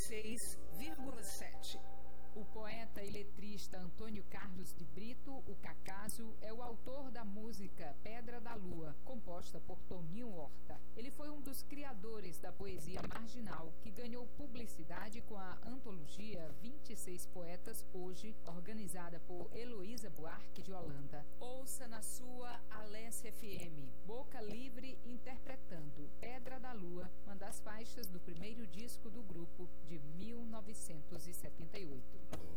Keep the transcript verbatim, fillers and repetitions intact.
seis vírgula sete. O poeta e letrista Antônio Carlos de Brito, o Cacaso, é o autor da música Pedra da Lua, composta por Toninho Horta. Ele foi um dos criadores da poesia marginal, que ganhou publicidade com a antologia vinte e seis Poetas Hoje, organizada por Heloísa Buarque de Holanda. Ouça na sua Alesse F M, Boca Livre interpretando Pedra da Lua, uma das faixas do primeiro disco do grupo de mil novecentos e setenta e oito.